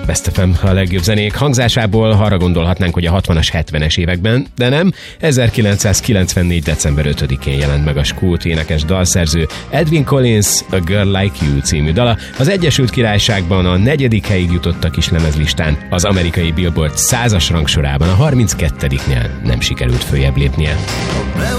Best FM a legjobb zenék hangzásából arra gondolhatnánk, hogy a 60-as, 70-es években, de nem. 1994. december 5-én jelent meg a skót énekes dalszerző Edwyn Collins A Girl Like You című dala. Az Egyesült Királyságban a 4. helyig jutott a kislemezlistán, az amerikai Billboard 100-as rangsorában a 32-nél nem sikerült följebb lépnie.